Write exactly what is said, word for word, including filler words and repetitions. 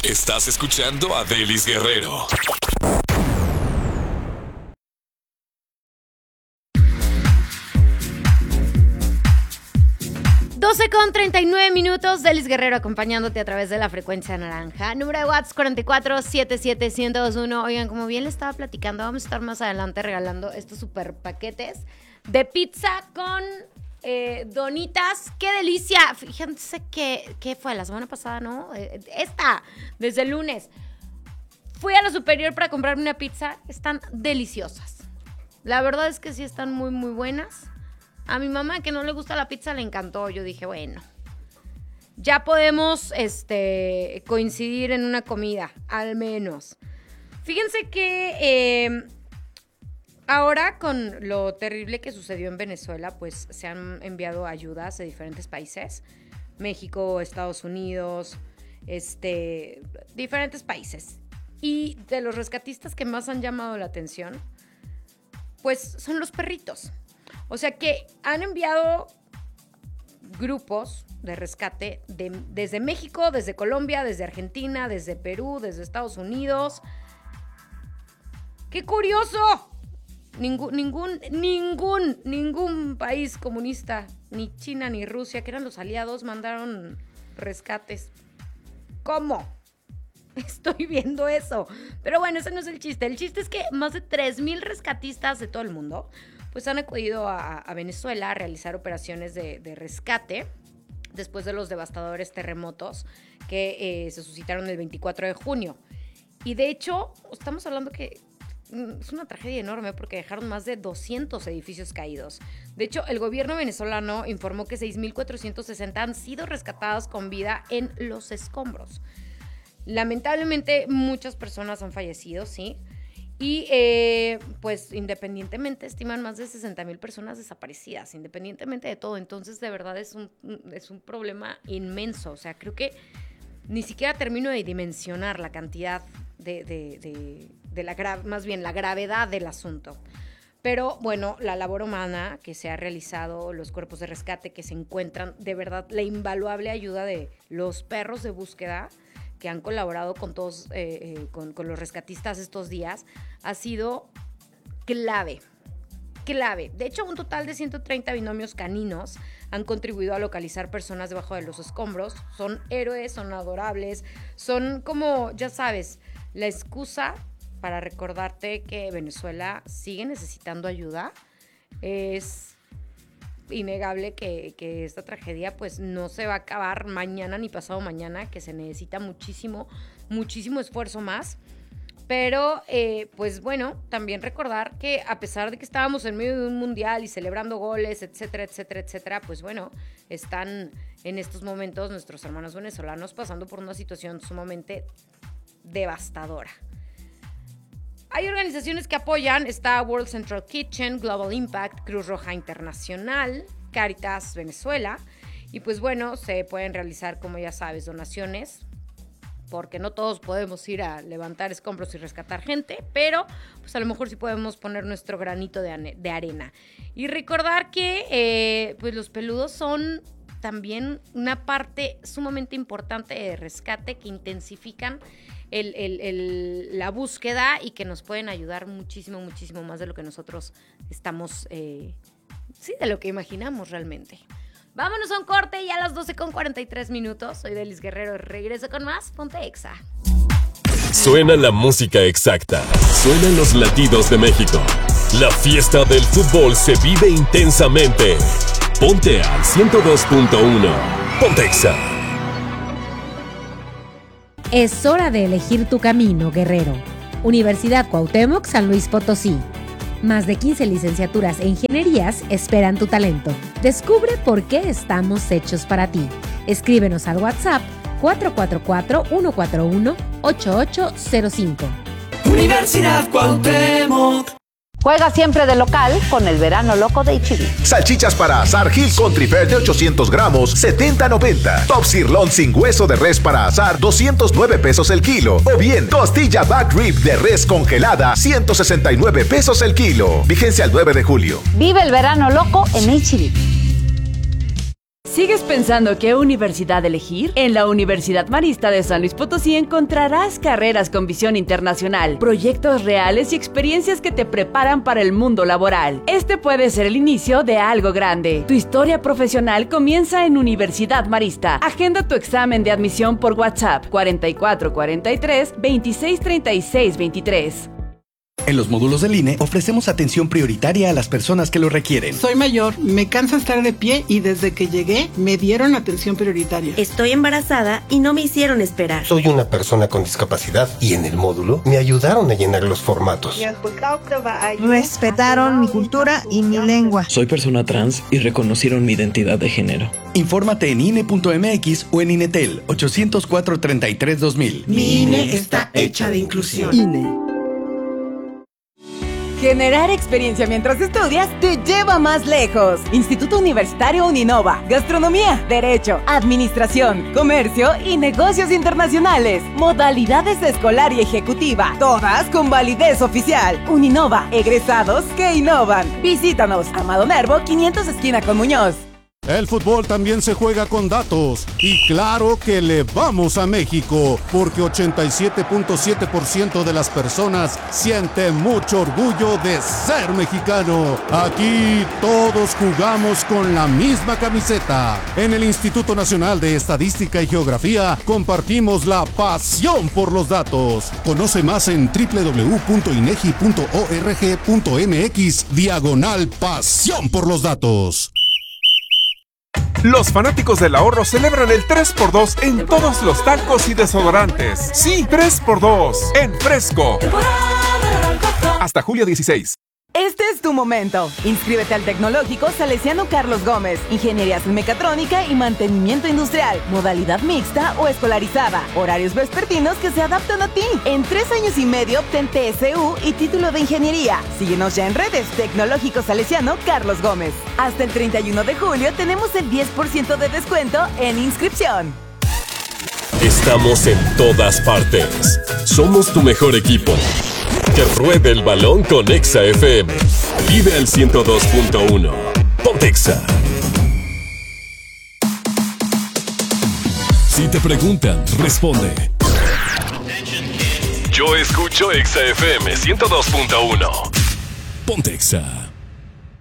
Estás escuchando a Delis Guerrero. doce con treinta y nueve minutos, Delis Guerrero acompañándote a través de la frecuencia naranja. Número de WhatsApp cuatro cuatro siete siete uno cero dos uno. Oigan, como bien le estaba platicando, vamos a estar más adelante regalando estos super paquetes de pizza con eh, donitas. ¡Qué delicia! Fíjense que, ¿qué fue? La semana pasada, ¿no? Esta, desde el lunes. Fui a la Superior para comprarme una pizza. Están deliciosas. La verdad es que sí están muy, muy buenas. A mi mamá, que no le gusta la pizza, le encantó. Yo dije, bueno, ya podemos este, coincidir en una comida, al menos. Fíjense que eh, ahora, con lo terrible que sucedió en Venezuela, pues se han enviado ayudas de diferentes países. México, Estados Unidos, este, diferentes países. Y de los rescatistas que más han llamado la atención, pues son los perritos. O sea que han enviado grupos de rescate de, desde México, desde Colombia, desde Argentina, desde Perú, desde Estados Unidos. ¡Qué curioso! Ningún, ningún, ningún, ningún país comunista, ni China ni Rusia, que eran los aliados, mandaron rescates. ¿Cómo? Estoy viendo eso. Pero bueno, ese no es el chiste. El chiste es que más de tres mil rescatistas de todo el mundo pues han acudido a, a Venezuela a realizar operaciones de, de rescate después de los devastadores terremotos que eh, se suscitaron el veinticuatro de junio. Y de hecho, estamos hablando que es una tragedia enorme porque dejaron más de doscientos edificios caídos. De hecho, el gobierno venezolano informó que seis mil cuatrocientos sesenta han sido rescatados con vida en los escombros. Lamentablemente, muchas personas han fallecido, sí. Y eh, pues independientemente estiman más de sesenta mil personas desaparecidas, independientemente de todo. Entonces de verdad es un, es un problema inmenso. O sea, creo que ni siquiera termino de dimensionar la cantidad de, de, de, de la gra- más bien la gravedad del asunto. Pero bueno, la labor humana que se ha realizado, los cuerpos de rescate que se encuentran, de verdad la invaluable ayuda de los perros de búsqueda que han colaborado con todos, eh, eh, con, con los rescatistas estos días, ha sido clave, clave. De hecho, un total de ciento treinta binomios caninos han contribuido a localizar personas debajo de los escombros. Son héroes, son adorables, son como, ya sabes, la excusa para recordarte que Venezuela sigue necesitando ayuda. Es innegable que, que esta tragedia pues no se va a acabar mañana ni pasado mañana, que se necesita muchísimo, muchísimo esfuerzo más. Pero eh, pues bueno, también recordar que a pesar de que estábamos en medio de un mundial y celebrando goles, etcétera, etcétera, etcétera, pues bueno, están en estos momentos nuestros hermanos venezolanos pasando por una situación sumamente devastadora. Hay organizaciones que apoyan, está World Central Kitchen, Global Impact, Cruz Roja Internacional, Cáritas Venezuela, y pues bueno, se pueden realizar, como ya sabes, donaciones, porque no todos podemos ir a levantar escombros y rescatar gente, pero pues a lo mejor sí podemos poner nuestro granito de, de arena. Y recordar que eh, pues los peludos son también una parte sumamente importante de rescate que intensifican El, el, el, la búsqueda y que nos pueden ayudar muchísimo, muchísimo más de lo que nosotros estamos, eh, sí, de lo que imaginamos realmente. Vámonos a un corte y a las doce con cuarenta y tres minutos. Soy Delis Guerrero, regreso con más Ponte Exa. Suena la música exacta, suenan los latidos de México. La fiesta del fútbol se vive intensamente. Ponte al ciento dos punto uno. Ponte Exa. Es hora de elegir tu camino, guerrero. Universidad Cuauhtémoc San Luis Potosí. Más de quince licenciaturas e ingenierías esperan tu talento. Descubre por qué estamos hechos para ti. Escríbenos al WhatsApp cuatro cuatro cuatro, uno cuatro uno, ocho ocho cero cinco. Universidad Cuauhtémoc. Juega siempre de local con el verano loco de H E B. Salchichas para asar Hill Country Fair de ochocientos gramos, setenta noventa. Top sirloin sin hueso de res para asar, doscientos nueve pesos el kilo. O bien, costilla back rib de res congelada, ciento sesenta y nueve pesos el kilo. Vigencia el nueve de julio. Vive el verano loco en H E B. ¿Sigues pensando qué universidad elegir? En la Universidad Marista de San Luis Potosí encontrarás carreras con visión internacional, proyectos reales y experiencias que te preparan para el mundo laboral. Este puede ser el inicio de algo grande. Tu historia profesional comienza en Universidad Marista. Agenda tu examen de admisión por WhatsApp cuarenta y cuatro cuarenta y tres, veintiséis treinta y seis veintitrés. En los módulos del I N E ofrecemos atención prioritaria a las personas que lo requieren. Soy mayor, me cansa estar de pie y desde que llegué me dieron atención prioritaria. Estoy embarazada y no me hicieron esperar. Soy una persona con discapacidad y en el módulo me ayudaron a llenar los formatos. Respetaron mi cultura y mi lengua. Soy persona trans y reconocieron mi identidad de género. Infórmate en I N E punto M X o en INETEL ocho cero cuatro, treinta y tres, dos mil. Mi I N E está hecha de inclusión. I N E. Generar experiencia mientras estudias te lleva más lejos. Instituto Universitario Uninova. Gastronomía, Derecho, Administración, Comercio y Negocios Internacionales. Modalidades escolar y ejecutiva. Todas con validez oficial. Uninova. Egresados que innovan. Visítanos. Amado Nervo, quinientos esquina con Muñoz. El fútbol también se juega con datos y claro que le vamos a México porque ochenta y siete punto siete por ciento de las personas siente mucho orgullo de ser mexicano. Aquí todos jugamos con la misma camiseta. En el Instituto Nacional de Estadística y Geografía compartimos la pasión por los datos. Conoce más en doble u doble u doble u punto inegi punto org punto mx diagonal pasión por los datos. Los fanáticos del ahorro celebran el tres por dos en todos los talcos y desodorantes. Sí, tres por dos en Fresco. Hasta julio dieciséis. Este es tu momento. Inscríbete al Tecnológico Salesiano Carlos Gómez. Ingenierías en mecatrónica y mantenimiento industrial. Modalidad mixta o escolarizada. Horarios vespertinos que se adaptan a ti. En tres años y medio obtén T S U y título de ingeniería. Síguenos ya en redes. Tecnológico Salesiano Carlos Gómez. Hasta el treinta y uno de julio tenemos el diez por ciento de descuento en inscripción. Estamos en todas partes. Somos tu mejor equipo. Que ruede el balón con Exa F M. Vive el ciento dos punto uno. Ponte Exa. Si te preguntan, responde. Yo escucho Exa F M ciento dos punto uno. Ponte Exa.